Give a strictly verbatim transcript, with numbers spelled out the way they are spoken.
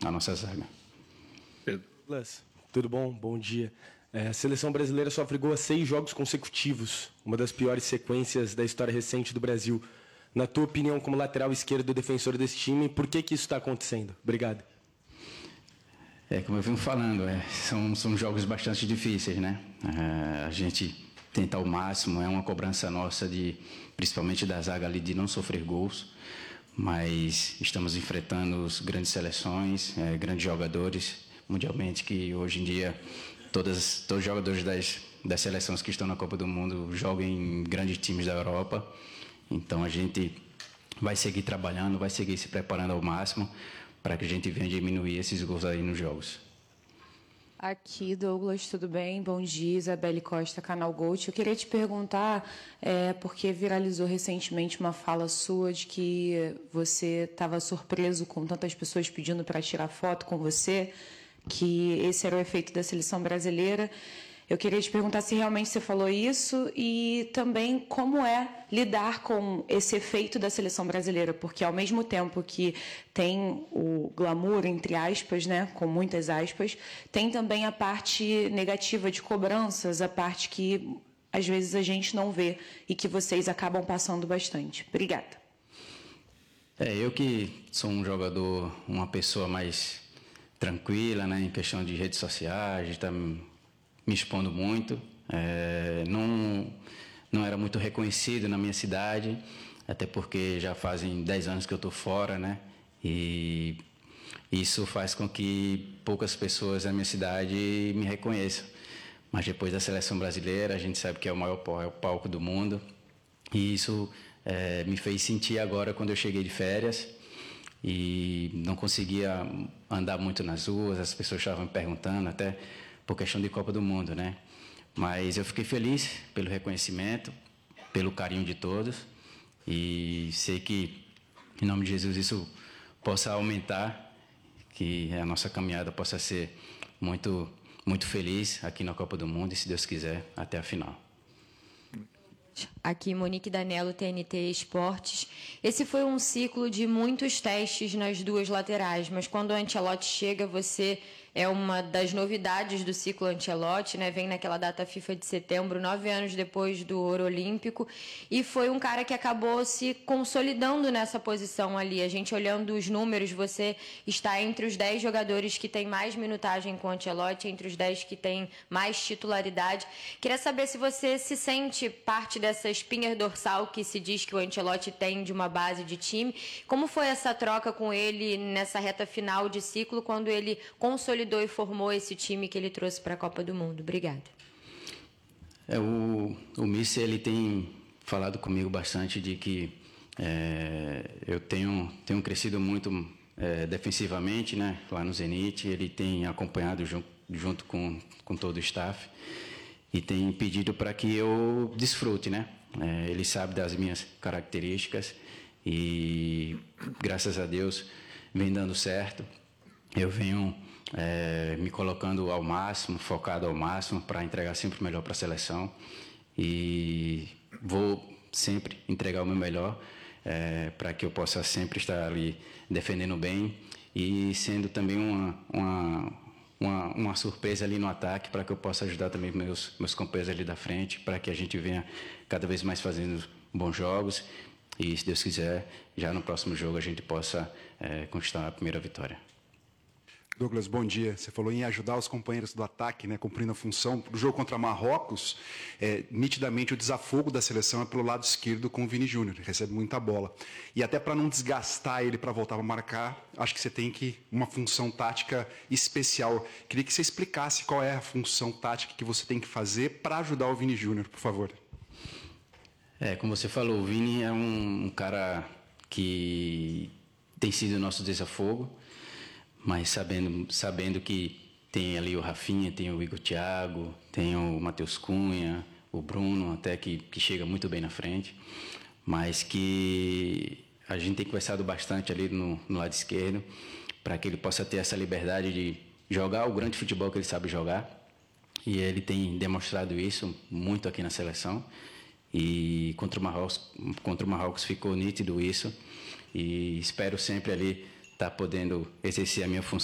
a nossa zaga. Pedro. Douglas, tudo bom? Bom dia. É, a seleção brasileira sofre gol a seis jogos consecutivos, uma das piores sequências da história recente do Brasil. Na tua opinião, como lateral esquerdo defensor desse time, por que, que isso está acontecendo? Obrigado. É, como eu venho falando, é, são, são jogos bastante difíceis, né? É, a gente tenta ao máximo, é uma cobrança nossa, de, principalmente da zaga ali, de não sofrer gols, mas estamos enfrentando as grandes seleções, é, grandes jogadores, mundialmente, que hoje em dia todas, todos os jogadores das, das seleções que estão na Copa do Mundo jogam em grandes times da Europa. Então a gente vai seguir trabalhando, vai seguir se preparando ao máximo para que a gente venha diminuir esses gols aí nos jogos. Aqui, Douglas, tudo bem? Bom dia, Isabelle Costa, Canal Gold. Eu queria te perguntar, é, porque viralizou recentemente uma fala sua de que você estava surpreso com tantas pessoas pedindo para tirar foto com você, que esse era o efeito da seleção brasileira. Eu queria te perguntar se realmente você falou isso e também como é lidar com esse efeito da seleção brasileira, porque ao mesmo tempo que tem o glamour, entre aspas, né, com muitas aspas, tem também a parte negativa de cobranças, a parte que às vezes a gente não vê e que vocês acabam passando bastante. Obrigada. É, eu que sou um jogador, uma pessoa mais tranquila, né, em questão de redes sociais, de tá me expondo muito, é, não, não era muito reconhecido na minha cidade, até porque já fazem dez anos que eu estou fora, né? E isso faz com que poucas pessoas na minha cidade me reconheçam. Mas depois da seleção brasileira, a gente sabe que é o maior palco do mundo, e isso é, me fez sentir agora quando eu cheguei de férias e não conseguia andar muito nas ruas, as pessoas estavam me perguntando até por questão de Copa do Mundo, né? Mas eu fiquei feliz pelo reconhecimento, pelo carinho de todos, e sei que, em nome de Jesus, isso possa aumentar, que a nossa caminhada possa ser muito, muito feliz aqui na Copa do Mundo, e, se Deus quiser, até a final. Aqui, Monique Danello, T N T Esportes. Esse foi um ciclo de muitos testes nas duas laterais, mas quando o Ancelotti chega, você é uma das novidades do ciclo Ancelotti, né? Vem naquela data FIFA de setembro, nove anos depois do Ouro Olímpico, e foi um cara que acabou se consolidando nessa posição ali. A gente olhando os números, você está entre os dez jogadores que têm mais minutagem com o Ancelotti, entre os dez que têm mais titularidade. Queria saber se você se sente parte dessa espinha dorsal que se diz que o Ancelotti tem de uma base de time. Como foi essa troca com ele nessa reta final de ciclo, quando ele consolidou e formou esse time que ele trouxe para a Copa do Mundo? Obrigada. É, o o Mister, ele tem falado comigo bastante de que é, eu tenho, tenho crescido muito é, defensivamente, né, lá no Zenit. Ele tem acompanhado junto, junto com, com todo o staff e tem pedido para que eu desfrute, né? É, ele sabe das minhas características e, graças a Deus, vem dando certo. Eu venho é, me colocando ao máximo, focado ao máximo, para entregar sempre o melhor para a seleção, e vou sempre entregar o meu melhor é, para que eu possa sempre estar ali defendendo bem e sendo também uma, uma, uma, uma surpresa ali no ataque, para que eu possa ajudar também meus, meus companheiros ali da frente, para que a gente venha cada vez mais fazendo bons jogos e, se Deus quiser, já no próximo jogo a gente possa é, conquistar a primeira vitória. Douglas, bom dia. Você falou em ajudar os companheiros do ataque, né, cumprindo a função. No jogo contra Marrocos, é, nitidamente o desafogo da seleção é pelo lado esquerdo com o Vini Júnior, ele recebe muita bola. E até para não desgastar ele para voltar para marcar, acho que você tem que uma função tática especial. Queria que você explicasse qual é a função tática que você tem que fazer para ajudar o Vini Júnior, por favor. É, como você falou, o Vini é um, um cara que tem sido o nosso desafogo, mas sabendo, sabendo que tem ali o Rafinha, tem o Igor Thiago, tem o Matheus Cunha, o Bruno, até que, que chega muito bem na frente, mas que a gente tem conversado bastante ali no, no lado esquerdo, para que ele possa ter essa liberdade de jogar o grande futebol que ele sabe jogar, e ele tem demonstrado isso muito aqui na seleção, e contra o Marrocos, contra o Marrocos ficou nítido isso, e espero sempre ali estar podendo exercer a minha função